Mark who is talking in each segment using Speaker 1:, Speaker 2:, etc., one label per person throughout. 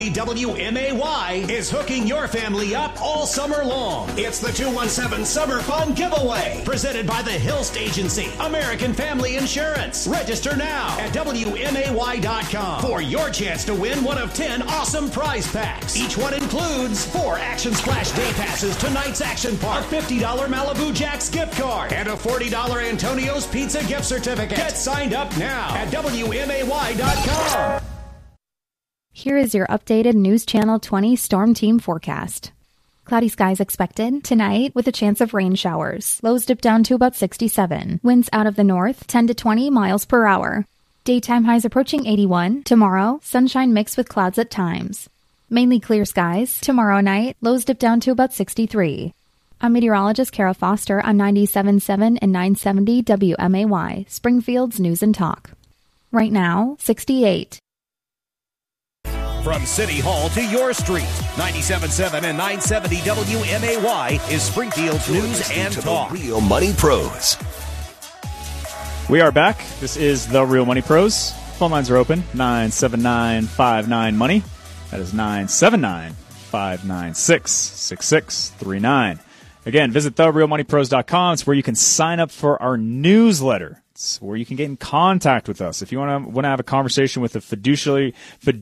Speaker 1: WMAY is hooking your family up all summer long. It's the 217 Summer Fun Giveaway, presented by the Hilst Agency, American Family Insurance. Register now at WMAY.com for your chance to win one of 10 awesome prize packs. Each one includes 4 Action Splash Day Passes to Night's Action Park, a $50 Malibu Jack's gift card, and a $40 Antonio's Pizza gift certificate. Get signed up now at WMAY.com.
Speaker 2: Here is your updated News Channel 20 Storm Team forecast. Cloudy skies expected tonight with a chance of rain showers. Lows dip down to about 67. Winds out of the north 10 to 20 miles per hour. Daytime highs approaching 81. Tomorrow, sunshine mixed with clouds at times. Mainly clear skies. Tomorrow night, lows dip down to about 63. I'm meteorologist Kara Foster on 97.7 and 970 WMAY, Springfield's News and Talk. Right now, 68.
Speaker 1: From City Hall to your street, 97.7 and 970 WMAY is Springfield's News and Talk.
Speaker 3: Real Money Pros.
Speaker 4: We are back. This is the Real Money Pros. Phone lines are open, 979-59-MONEY. That is 979-596-6639. Again, visit therealmoneypros.com. It's where you can sign up for our newsletter. It's where you can get in contact with us. If you want to have a conversation with a fiduciary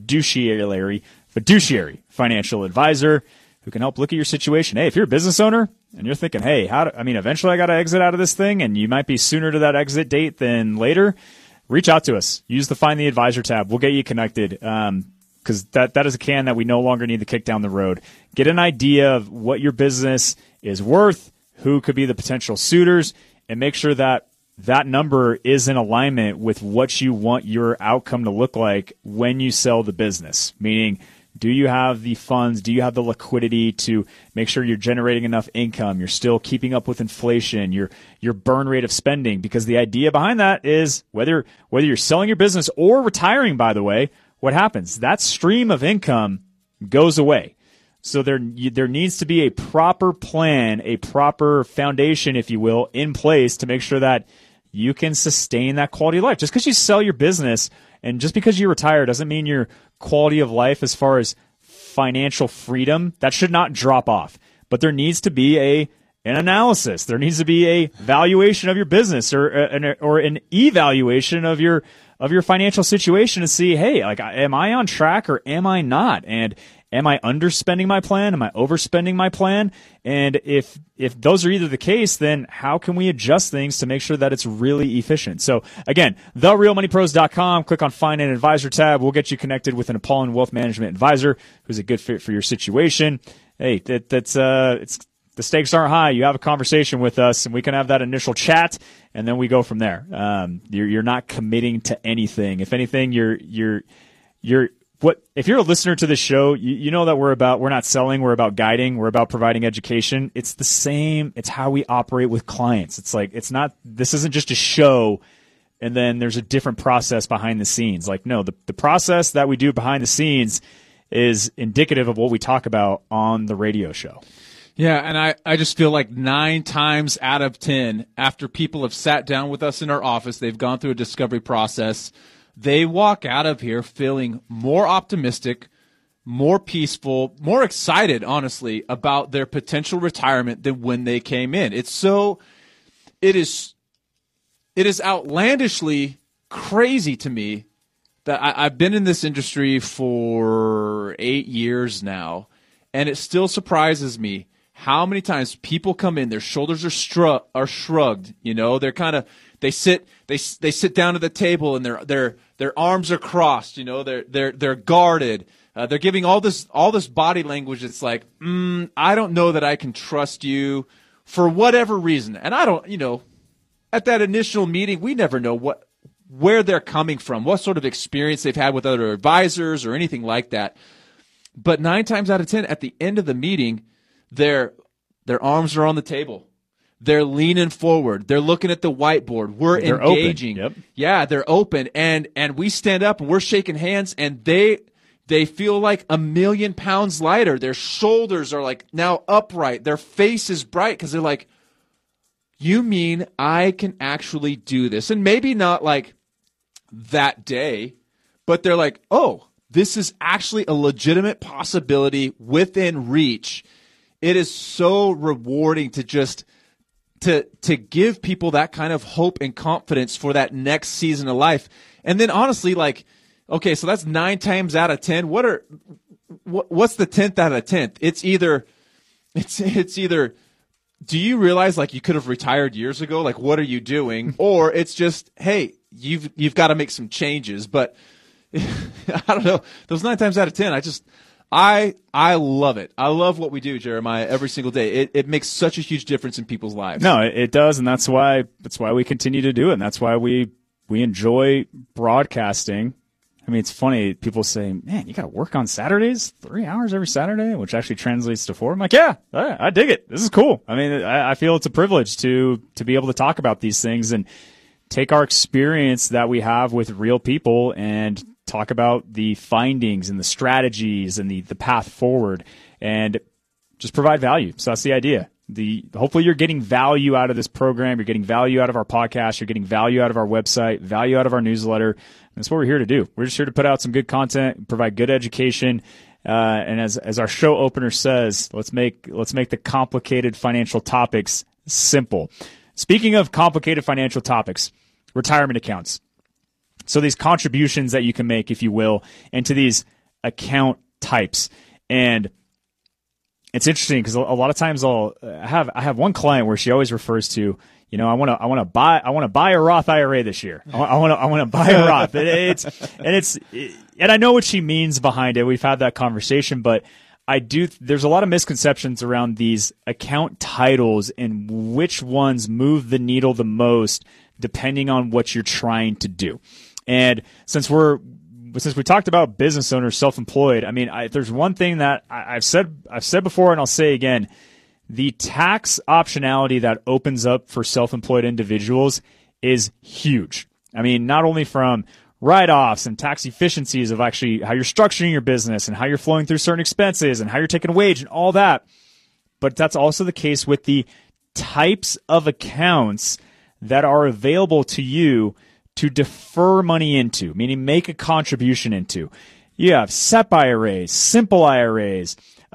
Speaker 4: financial advisor who can help look at your situation. Hey, if you're a business owner and you're thinking, hey, eventually I got to exit out of this thing, and you might be sooner to that exit date than later, reach out to us. Use the Find the Advisor tab. We'll get you connected. Because that is a can that we no longer need to kick down the road. Get an idea of what your business is worth, who could be the potential suitors, and make sure that that number is in alignment with what you want your outcome to look like when you sell the business. Meaning, do you have the funds? Do you have the liquidity to make sure you're generating enough income? You're still keeping up with inflation, your burn rate of spending. Because the idea behind that is whether you're selling your business or retiring, by the way, what happens? That stream of income goes away. So there needs to be a proper plan, a proper foundation, if you will, in place to make sure that you can sustain that quality of life. Just because you sell your business and just because you retire doesn't mean your quality of life as far as financial freedom, that should not drop off. But there needs to be an analysis. There needs to be a valuation of your business or an evaluation of your financial situation to see, hey, am I on track or am I not? And am I underspending my plan? Am I overspending my plan? And if those are either the case, then how can we adjust things to make sure that it's really efficient? So again, therealmoneypros.com, click on Find an Advisor tab. We'll get you connected with an Apollon Wealth Management advisor who's a good fit for your situation. Hey, the stakes aren't high. You have a conversation with us, and we can have that initial chat, and then we go from there. You're not committing to anything. If anything, if you're a listener to this show, you know that we're not selling, we're about guiding, we're about providing education. It's the same. It's how we operate with clients. This isn't just a show and then there's a different process behind the scenes. No, the process that we do behind the scenes is indicative of what we talk about on the radio show.
Speaker 5: Yeah, and I just feel like 9 times out of 10, after people have sat down with us in our office, they've gone through a discovery process, they walk out of here feeling more optimistic, more peaceful, more excited, honestly, about their potential retirement than when they came in. It is outlandishly crazy to me that I've been in this industry for 8 years now, and it still surprises me how many times people come in, their shoulders are shrugged. They're kind of they sit down at the table and their arms are crossed. They're guarded. They're giving all this body language. It's like, I don't know that I can trust you for whatever reason. And I don't, at that initial meeting, we never know where they're coming from, what sort of experience they've had with other advisors or anything like that. But 9 times out of 10, at the end of the meeting, their arms are on the table. They're leaning forward. They're looking at the whiteboard. They're engaging.
Speaker 4: Open. Yep.
Speaker 5: Yeah, they're open. And we stand up and we're shaking hands, and they feel like 1,000,000 pounds lighter. Their shoulders are now upright. Their face is bright because they're like, you mean I can actually do this? And maybe not that day, but they're like, oh, this is actually a legitimate possibility within reach. It is so rewarding to just to give people that kind of hope and confidence for that next season of life. And then honestly, like, okay, so that's 9 times out of 10. What's the 10th out of 10th? It's either, do you realize like you could have retired years ago? Like, what are you doing? Or it's just, hey, you've got to make some changes. But I don't know. Those 9 times out of 10, I love it. I love what we do, Jeremiah, every single day. It makes such a huge difference in people's lives.
Speaker 4: No, it does, and that's why we continue to do it, and that's why we enjoy broadcasting. I mean, it's funny. People say, man, you got to work on Saturdays, 3 hours every Saturday, which actually translates to 4. I'm like, yeah, I dig it. This is cool. I mean, I feel it's a privilege to be able to talk about these things and take our experience that we have with real people and talk about the findings and the strategies and the path forward and just provide value. So that's the idea. Hopefully you're getting value out of this program. You're getting value out of our podcast. You're getting value out of our website, value out of our newsletter. And that's what we're here to do. We're just here to put out some good content, provide good education. And as our show opener says, let's make the complicated financial topics simple. Speaking of complicated financial topics, retirement accounts. So these contributions that you can make, if you will, into these account types. And it's interesting because a lot of times I have one client where she always refers to, I want to buy a Roth IRA this year. I want to buy a Roth. And I know what she means behind it. We've had that conversation, but there's a lot of misconceptions around these account titles and which ones move the needle the most depending on what you're trying to do. And since we talked about business owners, self-employed, I mean, if there's one thing that I've said before and I'll say again, the tax optionality that opens up for self-employed individuals is huge. I mean, not only from write-offs and tax efficiencies of actually how you're structuring your business and how you're flowing through certain expenses and how you're taking a wage and all that, but that's also the case with the types of accounts that are available to you to defer money into, meaning make a contribution into. You have SEP IRAs, simple IRAs,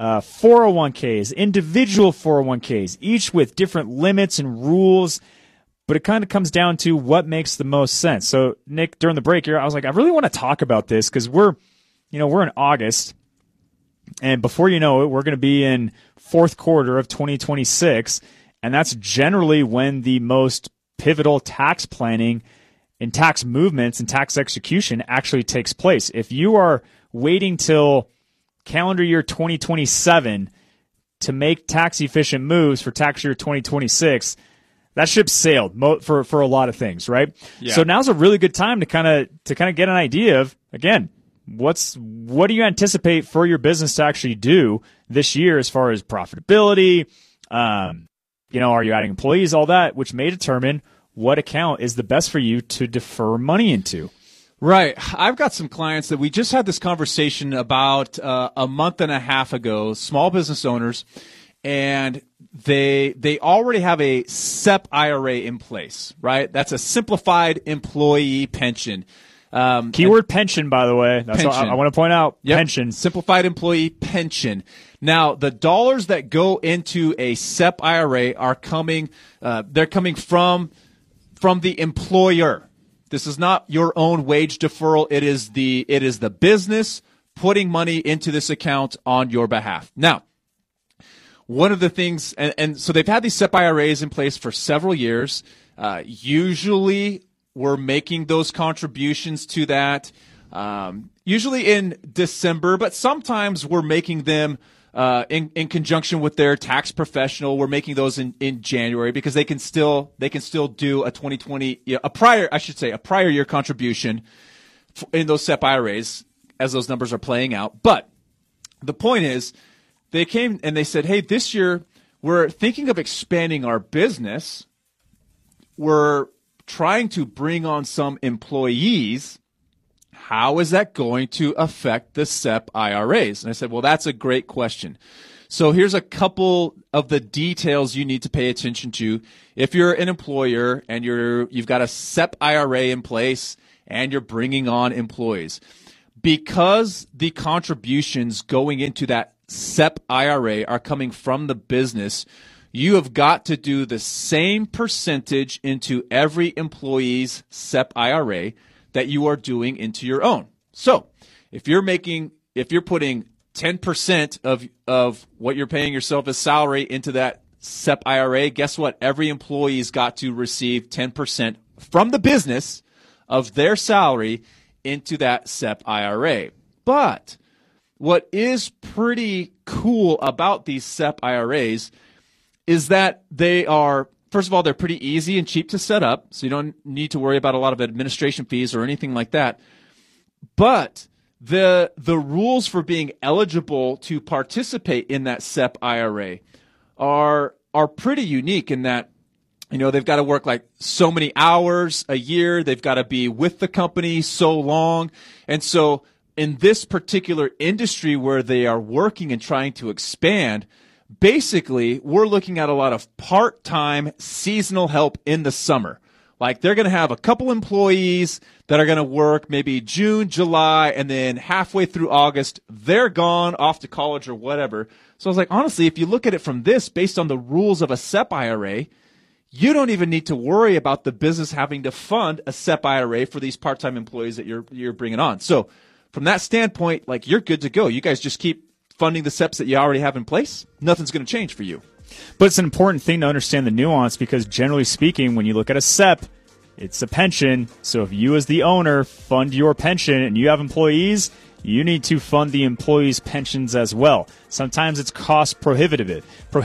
Speaker 4: 401ks, individual 401ks, each with different limits and rules, but it kind of comes down to what makes the most sense. So, Nick, during the break here, I was like, I really want to talk about this because we're in August, and before you know it, we're going to be in fourth quarter of 2026, and that's generally when the most pivotal tax planning and tax movements and tax execution actually takes place. If you are waiting till calendar year 2027 to make tax efficient moves for tax year 2026, that ship sailed for a lot of things, right? Yeah. So now's a really good time to kind of get an idea of, again, what do you anticipate for your business to actually do this year as far as profitability? Are you adding employees, all that, which may determine what account is the best for you to defer money into.
Speaker 5: Right. I've got some clients that we just had this conversation about a month and a half ago, small business owners, and they already have a SEP IRA in place, right? That's a simplified employee pension.
Speaker 4: Keyword pension, by the way. That's what I want to point out.
Speaker 5: Yep.
Speaker 4: Pension.
Speaker 5: Simplified employee pension. Now, the dollars that go into a SEP IRA are coming, they're coming from the employer. This is not your own wage deferral. It is the business putting money into this account on your behalf. Now, one of the things, and so they've had these SEP IRAs in place for several years. Usually we're making those contributions to that, usually in December, but sometimes we're making them in conjunction with their tax professional. We're making those in January because they can still do a 2020 a prior year contribution in those SEP IRAs as those numbers are playing out. But the point is, they came and they said, "Hey, this year we're thinking of expanding our business. We're trying to bring on some employees. How is that going to affect the SEP IRAs?" And I said, well, that's a great question. So here's a couple of the details you need to pay attention to. If you're an employer and you've got a SEP IRA in place and you're bringing on employees, because the contributions going into that SEP IRA are coming from the business, you have got to do the same percentage into every employee's SEP IRA that you are doing into your own. So if you're putting 10% of what you're paying yourself as salary into that SEP IRA, guess what? Every employee's got to receive 10% from the business of their salary into that SEP IRA. But what is pretty cool about these SEP IRAs is that they are, first of all, they're pretty easy and cheap to set up, so you don't need to worry about a lot of administration fees or anything like that. But the rules for being eligible to participate in that SEP IRA are pretty unique in that, you know, they've got to work like so many hours a year. They've got to be with the company so long. And so in this particular industry where they are working and trying to expand, basically we're looking at a lot of part-time seasonal help in the summer. Like they're going to have a couple employees that are going to work maybe June, July, and then halfway through August, they're gone off to college or whatever. So I was like, honestly, if you look at it from this, based on the rules of a SEP IRA, you don't even need to worry about the business having to fund a SEP IRA for these part-time employees that you're bringing on. So from that standpoint, like you're good to go. You guys just keep funding the SEPs that you already have in place. Nothing's going to change for you.
Speaker 4: But it's an important thing to understand the nuance because generally speaking, when you look at a SEP, it's a pension. So if you as the owner fund your pension and you have employees, you need to fund the employees' pensions as well. Sometimes it's cost prohibitive.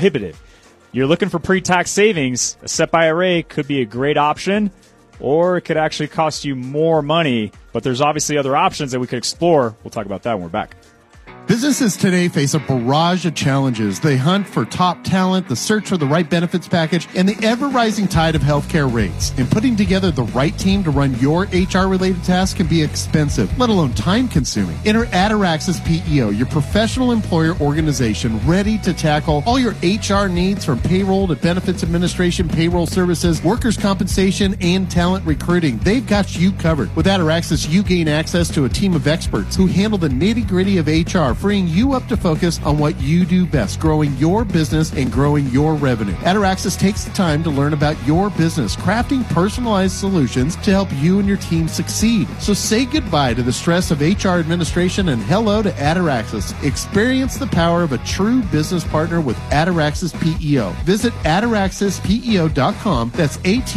Speaker 4: You're looking for pre-tax savings. A SEP IRA could be a great option, or it could actually cost you more money. But there's obviously other options that we could explore. We'll talk about that when we're back.
Speaker 3: Businesses today face a barrage of challenges. They hunt for top talent, the search for the right benefits package, and the ever-rising tide of healthcare rates. And putting together the right team to run your HR-related tasks can be expensive, let alone time-consuming. Enter Ataraxis PEO, your professional employer organization ready to tackle all your HR needs from payroll to benefits administration, payroll services, workers' compensation, and talent recruiting. They've got you covered. With Ataraxis, you gain access to a team of experts who handle the nitty-gritty of HR, freeing you up to focus on what you do best, growing your business and growing your revenue. Ataraxis takes the time to learn about your business, crafting personalized solutions to help you and your team succeed. So say goodbye to the stress of HR administration and hello to Ataraxis. Experience the power of a true business partner with Ataraxis PEO. Visit ataraxispeo.com. That's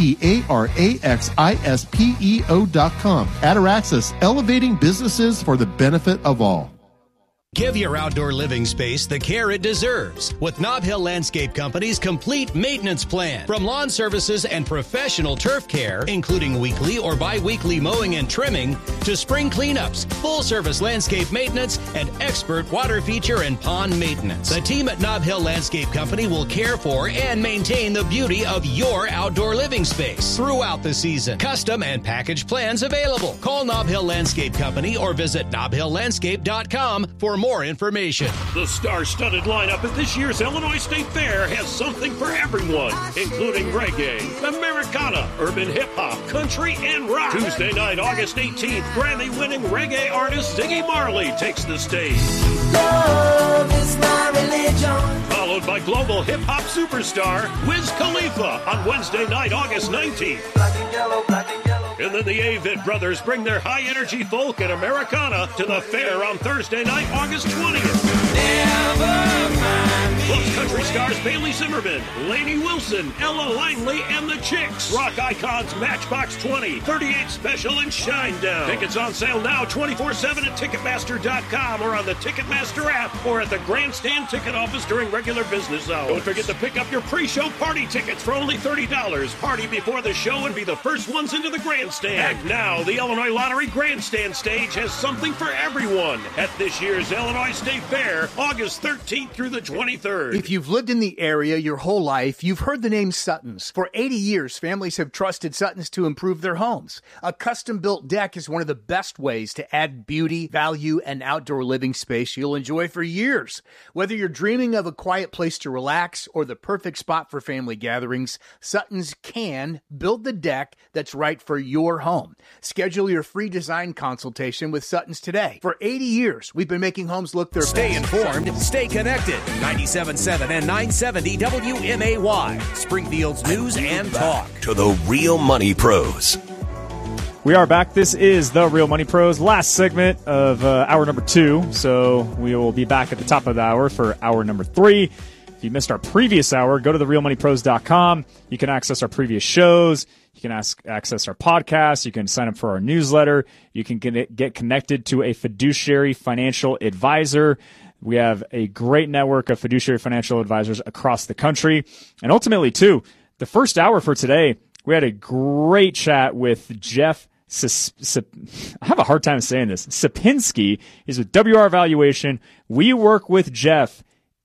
Speaker 3: ATARAXISPEO.com. Ataraxis, elevating businesses for the benefit of all.
Speaker 1: Give your outdoor living space the care it deserves with Nob Hill Landscape Company's complete maintenance plan. From lawn services and professional turf care, including weekly or bi-weekly mowing and trimming, to spring cleanups, full-service landscape maintenance, and expert water feature and pond maintenance. The team at Nob Hill Landscape Company will care for and maintain the beauty of your outdoor living space throughout the season. Custom and package plans available. Call Nob Hill Landscape Company or visit nobhilllandscape.com for more information.
Speaker 6: The star-studded lineup at this year's Illinois State Fair has something for everyone, including reggae, Americana, urban hip-hop, country, and rock. Tuesday night, August 18th, Grammy-winning reggae artist Ziggy Marley takes the stage. Love is my religion. Followed by global hip-hop superstar Wiz Khalifa on Wednesday night, August 19th. Black and yellow, black and yellow. And then the Avett Brothers bring their high-energy folk and Americana to the fair on Thursday night, August 20th. Plus country stars Bailey Zimmerman, Lainey Wilson, Ella Langley, and the Chicks. Rock icons Matchbox 20, 38 Special, and Shinedown. Tickets on sale now 24/7 at Ticketmaster.com or on the Ticketmaster app or at the Grandstand ticket office during regular business hours. Don't forget to pick up your pre-show party tickets for only $30. Party before the show and be the first ones into the Grandstand. And now, the Illinois Lottery Grandstand stage has something for everyone at this year's Illinois State Fair, August 13th through the 23rd.
Speaker 7: If you've lived in the the area your whole life, you've heard the name Sutton's. For 80 years, families have trusted Sutton's to improve their homes. A custom-built deck is one of the best ways to add beauty, value, and outdoor living space you'll enjoy for years. Whether you're dreaming of a quiet place to relax or the perfect spot for family gatherings, Sutton's can build the deck that's right for your home. Schedule your free design consultation with Sutton's today. For 80 years, we've been making homes look their best.
Speaker 1: Stay informed, stay connected. 97.7 and 970 WMAY. Springfield's news and talk. To the Real Money Pros.
Speaker 4: We are back. This is the Real Money Pros, last segment of hour number 2. So we will be back at the top of the hour for hour number 3. If you missed our previous hour, go to therealmoneypros.com. You can access our previous shows. You can access our podcast. You can sign up for our newsletter. You can get connected to a fiduciary financial advisor. We have a great network of fiduciary financial advisors across the country. And ultimately, too, the first hour for today, we had a great chat with Jeff. I have a hard time saying this. Sapinski. He's with WR Valuation. We work with Jeff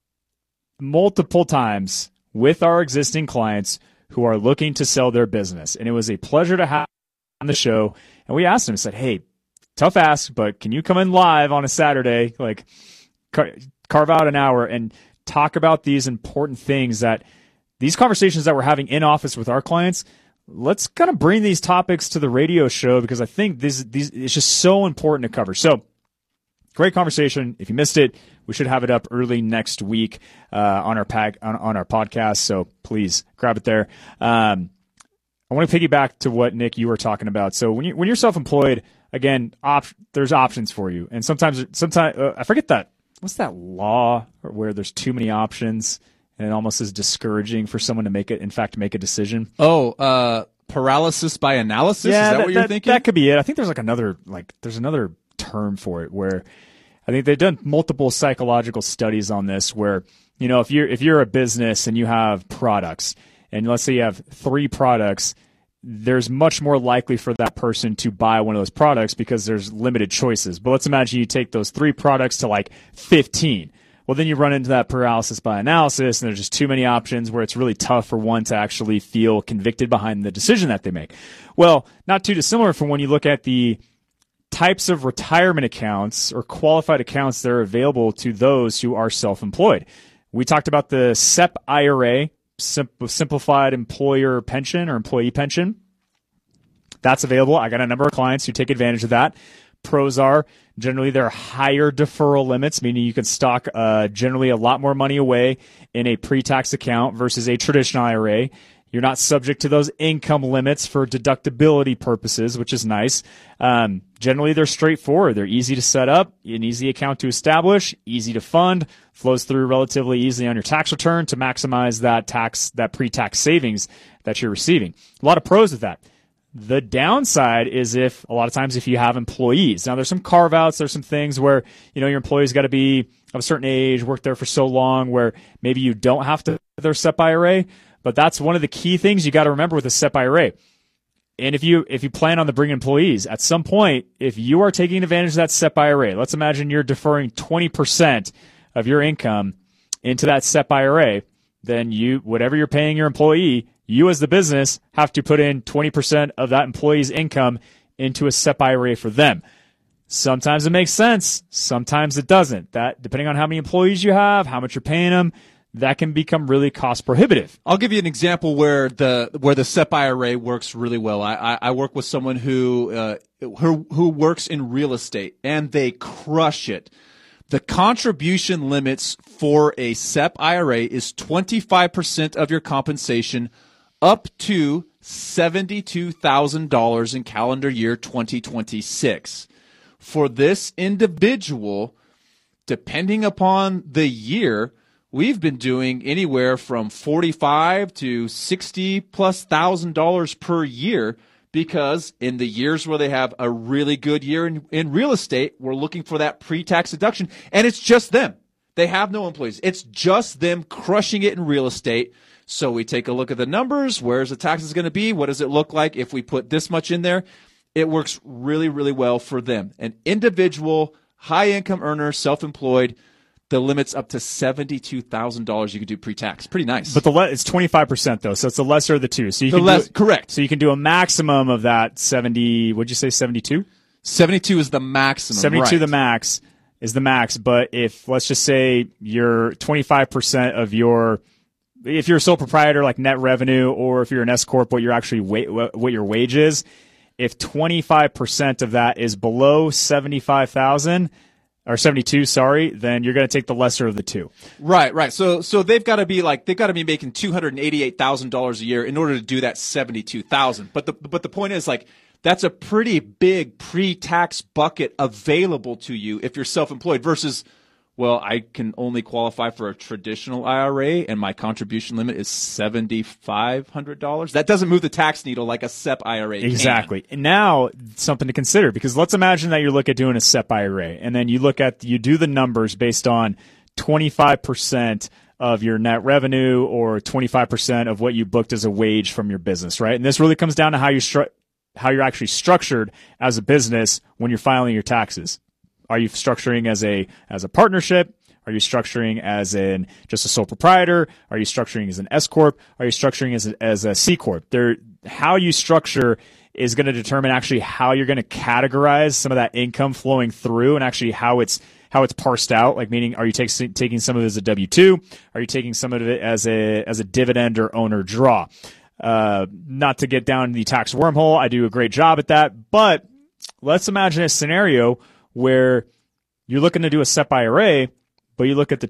Speaker 4: multiple times with our existing clients who are looking to sell their business. And it was a pleasure to have on the show. And we asked him, said, hey, tough ask, but can you come in live on a Saturday, like carve out an hour and talk about these important things, that these conversations that we're having in office with our clients, let's kind of bring these topics to the radio show, because I think these it's just so important to cover. So great conversation. If you missed it, we should have it up early next week on our podcast. So please grab it there. I want to piggyback to what, Nick, you were talking about. So when you're self-employed, again, there's options for you. And sometimes I forget that. What's that law where there's too many options and it almost is discouraging for someone to make a decision?
Speaker 5: Oh, paralysis by analysis?
Speaker 4: Yeah,
Speaker 5: is that what you're thinking?
Speaker 4: That could be it. I think there's another term for it where I think they've done multiple psychological studies on this, where, you know, if you're a business and you have products, and let's say you have 3 products, there's much more likely for that person to buy one of those products because there's limited choices. But let's imagine you take those 3 products to like 15. Well, then you run into that paralysis by analysis, and there's just too many options where it's really tough for one to actually feel convicted behind the decision that they make. Well, not too dissimilar from when you look at the types of retirement accounts or qualified accounts that are available to those who are self-employed. We talked about the SEP IRA, Simplified Employer Pension or Employee Pension. That's available. I got a number of clients who take advantage of that. Pros are generally there are higher deferral limits, meaning you can stock generally a lot more money away in a pre-tax account versus a traditional IRA. You're not subject to those income limits for deductibility purposes, which is nice. Generally, they're straightforward. They're easy to set up, an easy account to establish, easy to fund, flows through relatively easily on your tax return to maximize that pre-tax savings that you're receiving. A lot of pros with that. The downside is a lot of times if you have employees. Now, there's some carve-outs. There's some things where, you know, your employees got to be of a certain age, work there for so long, where maybe you don't have to have their SEP IRA. But that's one of the key things you got to remember with a SEP IRA. And if you plan on bringing employees, at some point, if you are taking advantage of that SEP IRA, let's imagine you're deferring 20% of your income into that SEP IRA, then whatever you're paying your employee, you as the business have to put in 20% of that employee's income into a SEP IRA for them. Sometimes it makes sense. Sometimes it doesn't. That, depending on how many employees you have, how much you're paying them, that can become really cost prohibitive.
Speaker 5: I'll give you an example where the SEP IRA works really well. I work with someone who works in real estate, and they crush it. The contribution limits for a SEP IRA is 25% of your compensation up to $72,000 in calendar year 2026. For this individual, depending upon the year, we've been doing anywhere from $45,000 to $60,000+ per year, because in the years where they have a really good year in real estate, we're looking for that pre-tax deduction, and it's just them. They have no employees. It's just them crushing it in real estate. So we take a look at the numbers. Where's the taxes going to be? What does it look like if we put this much in there? It works really, really well for them. An individual, high-income earner, self-employed, the limit's up to $72,000 you can do pre-tax. Pretty nice.
Speaker 4: But it's 25% though, so it's the lesser of the two. So you
Speaker 5: correct.
Speaker 4: So you can do a maximum of that 70. What'd you say? 72.
Speaker 5: 72 is the maximum.
Speaker 4: 72
Speaker 5: right.
Speaker 4: the max is the max. But if let's just say you're 25% of if you're a sole proprietor, like net revenue, or if you're an S corp, what your wage is. If 25% of that is below 75,000. Or 72, sorry, then you're going to take the lesser of the two.
Speaker 5: Right. So they've got to be making $288,000 a year in order to do that 72,000. But the point is, like, that's a pretty big pre-tax bucket available to you if you're self-employed versus, well, I can only qualify for a traditional IRA and my contribution limit is $7,500. That doesn't move the tax needle like a SEP IRA
Speaker 4: Exactly.
Speaker 5: can.
Speaker 4: And now something to consider, because let's imagine that you look at doing a SEP IRA and then you do the numbers based on 25% of your net revenue or 25% of what you booked as a wage from your business, right? And this really comes down to how you're actually structured as a business when you're filing your taxes. Are you structuring as a partnership? Are you structuring as just a sole proprietor? Are you structuring as an S corp? Are you structuring as a C corp? How you structure is going to determine actually how you're going to categorize some of that income flowing through, and actually how it's parsed out. Like, meaning, are you taking some of it as a W-2? Are you taking some of it as a dividend or owner draw? Not to get down the tax wormhole, I do a great job at that, but let's imagine a scenario where you're looking to do a SEP IRA, but you look at the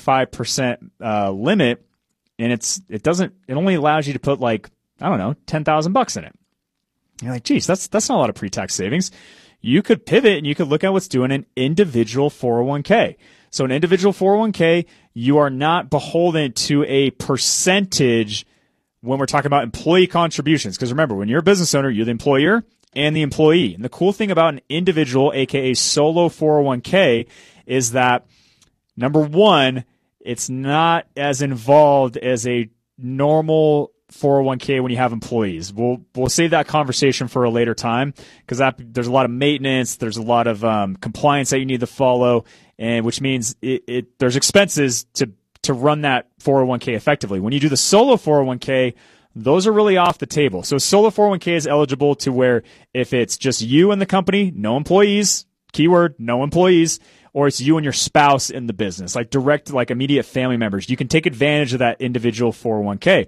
Speaker 4: 25% limit, and it only allows you to put, like, I don't know, $10,000 in it. You're like, geez, that's not a lot of pre-tax savings. You could pivot and you could look at what's doing an individual 401k. So an individual 401k, you are not beholden to a percentage when we're talking about employee contributions. Because remember, when you're a business owner, you're the employer and the employee. And the cool thing about an individual, aka solo 401k, is that, number one, it's not as involved as a normal 401k when you have employees. We'll save that conversation for a later time, because there's a lot of maintenance, there's a lot of compliance that you need to follow, and which means there's expenses to run that 401k effectively. When you do the solo 401k, those are really off the table. So solo 401k is eligible to where if it's just you and the company, no employees, keyword, no employees, or it's you and your spouse in the business, like direct, like immediate family members, you can take advantage of that individual 401k.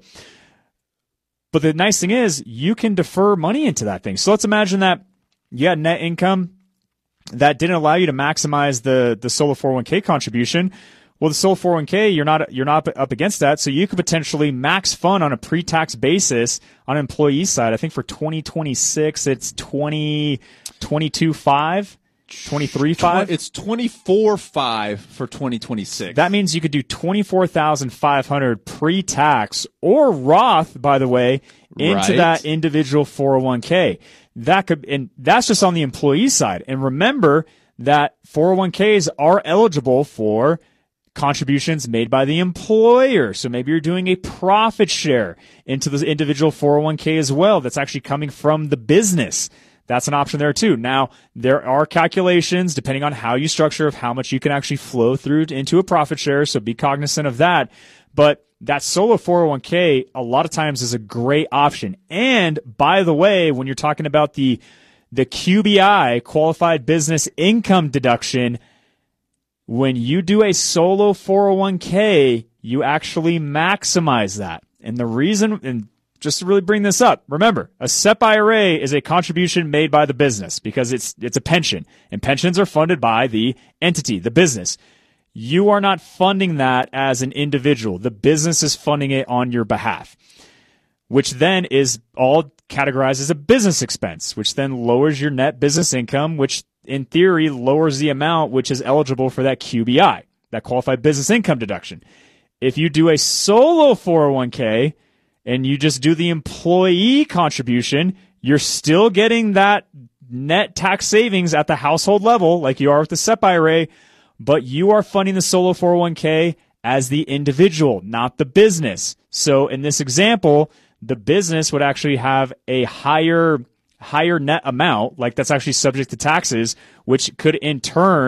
Speaker 4: But the nice thing is you can defer money into that thing. So let's imagine that you had net income that didn't allow you to maximize the solo 401k contribution. Well, the solo 401k, you're not up against that, so you could potentially max fund on a pre-tax basis on an employee side. I think for 2026, it's 22.5, 23.5.
Speaker 5: It's 24.5 for 2026.
Speaker 4: That means you could do $24,500 pre-tax or Roth, by the way, into that individual 401k. And that's just on the employee side. And remember that 401ks are eligible for contributions made by the employer. So maybe you're doing a profit share into the individual 401k as well. That's actually coming from the business. That's an option there too. Now, there are calculations depending on how you structure of how much you can actually flow through into a profit share. So be cognizant of that. But that solo 401k a lot of times is a great option. And by the way, when you're talking about the QBI, qualified business income deduction, when you do a solo 401k, you actually maximize that. And the reason, and just to really bring this up, remember, a SEP IRA is a contribution made by the business because it's a pension, and pensions are funded by the entity, the business. You are not funding that as an individual. The business is funding it on your behalf, which then is all categorized as a business expense, which then lowers your net business income, which in theory lowers the amount which is eligible for that QBI, that qualified business income deduction. If you do a solo 401k and you just do the employee contribution, you're still getting that net tax savings at the household level like you are with the SEP IRA, but you are funding the solo 401k as the individual, not the business. So in this example, the business would actually have a higher net amount, like that's actually subject to taxes, which could in turn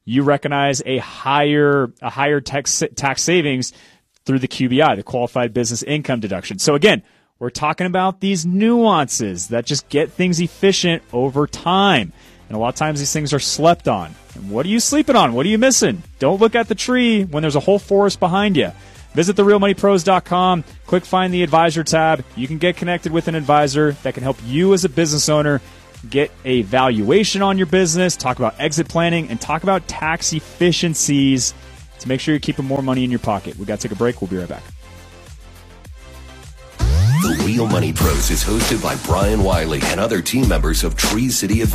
Speaker 4: you recognize a higher tax savings through the QBI, the Qualified Business Income Deduction. So again, we're talking about these nuances that just get things efficient over time. And a lot of times these things are slept on. And what are you sleeping on? What are you missing? Don't look at the tree when there's a whole forest behind you. Visit therealmoneypros.com, click Find the Advisor tab. You can get connected with an advisor that can help you as a business owner get a valuation on your business, talk about exit planning, and talk about tax efficiencies to make sure you're keeping more money in your pocket. We've got to take a break. We'll be right back.
Speaker 8: The Real Money Pros is hosted by Brian Wiley and other team members of Tree City Advisors.